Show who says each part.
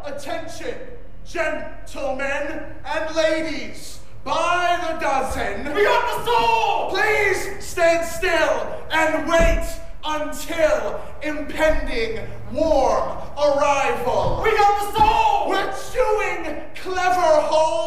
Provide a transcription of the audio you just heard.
Speaker 1: Attention, gentlemen and ladies, by the dozen.
Speaker 2: We got the sword!
Speaker 1: Please stand still and wait until impending warm arrival.
Speaker 2: We got the sword!
Speaker 1: We're chewing clever holes